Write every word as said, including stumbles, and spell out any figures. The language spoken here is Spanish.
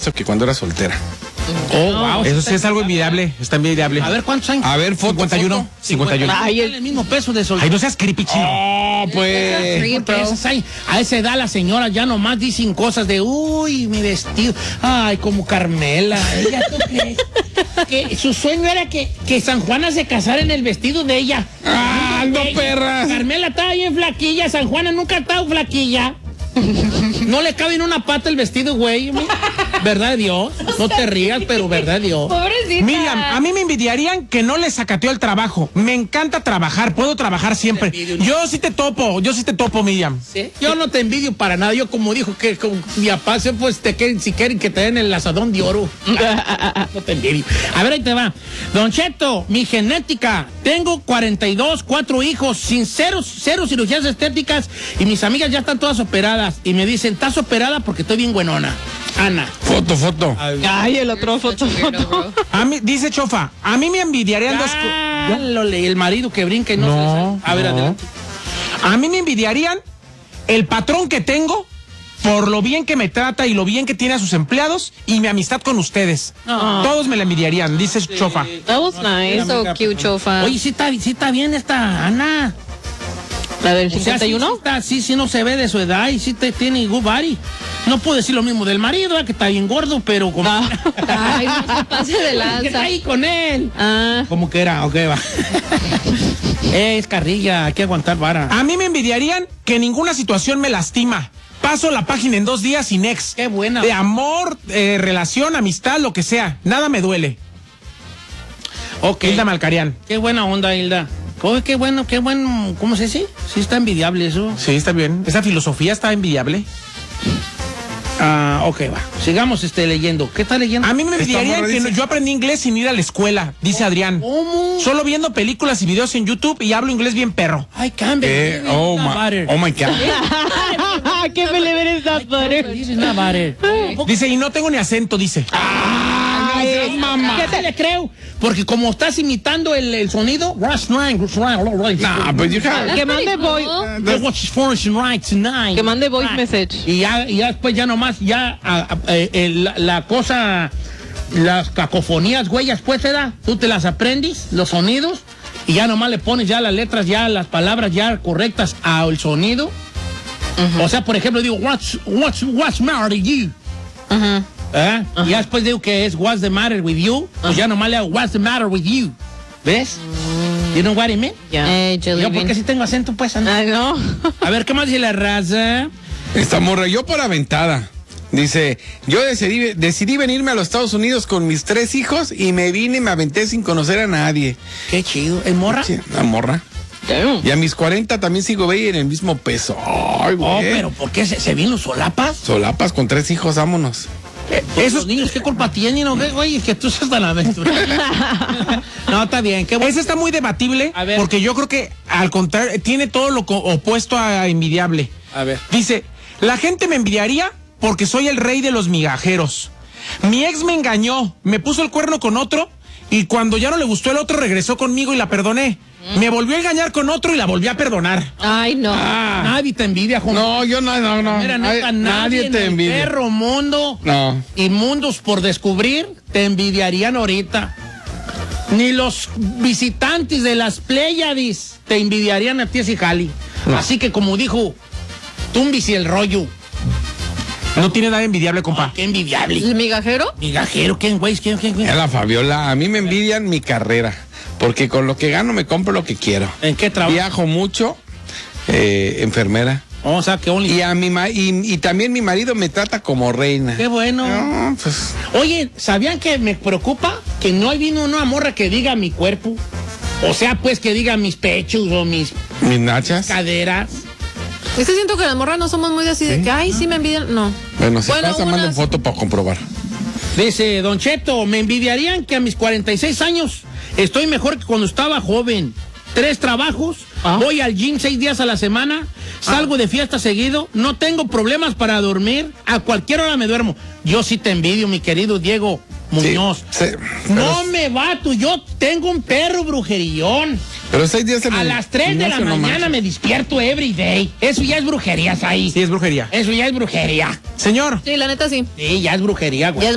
sexo que cuando era soltera. Oh, wow. Eso sí es algo envidiable, está envidiable. A ver, ¿cuántos años? A ver, foto, cincuenta y uno. foto. cincuenta y uno. Ay, el mismo peso de sol. Ay, no seas creepy, chino. Oh, pues. Porque esas hay- a esa edad las señoras ya nomás dicen cosas de, uy, mi vestido. Ay, como Carmela. Ella, ¿tú crees? Que su sueño era que, que San Juana se casara en el vestido de ella. ¡Ah, no, Ella- perra! Carmela estaba bien flaquilla, San Juana nunca ha estado flaquilla. No le cabe en una pata el vestido, güey. ¿Verdad, Dios? No te rías, pero ¿verdad, Dios? Pobrecita. Miriam, a mí me envidiarían que no les sacateó el trabajo. Me encanta trabajar, puedo trabajar siempre. Yo sí te topo, yo sí te topo, Miriam. ¿Sí? Yo no te envidio para nada. Yo, como dijo que con mi papá, pues te quieren, si quieren que te den el asadón de oro. No te envidio. A ver, ahí te va. Don Cheto, mi genética. Tengo cuarenta y dos, cuatro hijos, sin cero, cero cirugías estéticas y mis amigas ya están todas operadas. Y me dicen, ¿estás operada? Porque estoy bien buenona. Ana. Foto, foto. Ay, el otro foto, foto. A mí, dice Chofa, a mí me envidiarían dos co- Ya lo leí, el marido que brinca y no, se le No, sale. A ver, no. adelante. A mí me envidiarían el patrón que tengo por lo bien que me trata y lo bien que tiene a sus empleados y mi amistad con ustedes. No. Todos me la envidiarían, dice Chofa. That was nice. So cute, Chofa. Oye, sí está, sí está bien esta Ana. ¿La del O sea, cincuenta y sí, uno? sí, está, sí, sí, no se ve de su edad y sí te, tiene good body. No puedo decir lo mismo del marido, ¿eh? Que está bien gordo, pero como... Ay, no se pase de que está lanza. ahí con él. Ah. ¿Cómo que era? Ok, va. Es carrilla, hay que aguantar vara. A mí me envidiarían que ninguna situación me lastima. Paso la página en dos días sin ex. Qué buena. De amor, eh, relación, amistad, lo que sea. Nada me duele. Ok. Hilda Malcarian. Qué buena onda, Hilda. Oh, qué bueno, qué bueno. ¿Cómo se dice? Sí está envidiable eso. Sí, está bien. Esa filosofía está envidiable. Ah, ok, va. Sigamos este, leyendo. ¿Qué está leyendo? A mí me Esta envidiarían morra que dice- no- yo aprendí inglés sin ir a la escuela, dice Adrián. ¿Cómo? Solo viendo películas y videos en YouTube y hablo inglés bien perro. Ay, cambia. Eh, oh, my, oh my God. ¡Qué believe eres that butter! This is not butter. Dice, y no tengo ni acento, dice. Ay, mamá. ¿Qué te le creo? Porque como estás imitando el, el sonido, Nah, but you have. Que mande voice. Que mande voice message. Y ya, y ya después ya nomás, ya a- a- eh, eh, la, la cosa, las cacofonías, huellas, pues te da, tú te las aprendes, los sonidos, y ya nomás le pones ya las letras, ya las palabras ya correctas al sonido. O sea, por ejemplo, digo, what's, what's, what's matter with you? Ajá. ¿Eh? Y ya después digo que es what's the matter with you, pues ya nomás le hago what's the matter with you. ¿Ves? You know what I mean? Ya. Eh, Jelly Yo porque bean. sí tengo acento, pues. Ana. Ay, no. A ver, ¿qué más dice la raza? Esta morra, yo por aventada. Dice, yo decidí, decidí venirme a los Estados Unidos con mis tres hijos y me vine y me aventé sin conocer a nadie. Qué chido. ¿El morra? Sí, la morra. Damn. Y a mis cuarenta también sigo bella en el mismo peso. Ay, güey. Oh, pero ¿por qué se, se vienen los solapas? Solapas con tres hijos, vámonos. Esos niños, ¿qué culpa tienen? ¿No? Oye, que tú seas tan aventurado. No, está bien. Qué bueno. Ese está muy debatible A ver. porque yo creo que al contrario, tiene todo lo co- opuesto a envidiable. A ver. Dice, la gente me envidiaría porque soy el rey de los migajeros. Mi ex me engañó, me puso el cuerno con otro y cuando ya no le gustó el otro regresó conmigo y la perdoné. Me volvió a engañar con otro y la volví a perdonar. Ay, no. Ah, Nadie te envidia, Juan. no, yo no, no, no. Mira, neta, Ay, nadie, nadie en te el envidia. perro mundo No. y mundos por descubrir te envidiarían ahorita. Ni los visitantes de las Pléyades te envidiarían a ti, ese jali. No. Así que como dijo Tumbis y el rollo, No tiene nada envidiable, compa. ah, qué envidiable. ¿El migajero? Migajero, ¿quién, güey? ¿Quién, quién, quién? A la Fabiola, a mí me envidian mi carrera. Porque con lo que gano me compro lo que quiero. ¿En qué trabajo? Viajo mucho, eh, enfermera. O sea, que only... Y a mi ma- y, y también mi marido me trata como reina. Qué bueno. No, pues, Oye, ¿sabían que me preocupa que no hay vino una morra que diga mi cuerpo? O sea, pues que diga mis pechos o mis mis nachas. caderas. Es que siento que las morras no somos muy así de que, ay, sí me envidian. No. Bueno, si Bueno, pasa, manden unas- foto para comprobar. Dice, Don Cheto, me envidiarían que a mis cuarenta y seis años estoy mejor que cuando estaba joven. Tres trabajos, Ah. voy al gym seis días a la semana, salgo de fiesta seguido, no tengo problemas para dormir, a cualquier hora me duermo. Yo sí te envidio, mi querido Diego Muñoz. Sí, sí, No pero- me va tú, yo tengo un perro brujerillón. Pero seis días en A el las tres de la gimnasio, no mañana manches. me despierto every day. Eso ya es brujería, ahí. Sí, es brujería. Eso ya es brujería. Señor. Sí, la neta sí. Sí, ya es brujería, güey. Ya es